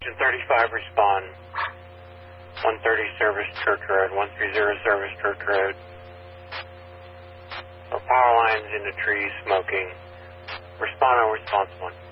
35 respond. 130 Service Church Road, 130 Service Church Road. Power lines in the trees smoking. Respond on response 1.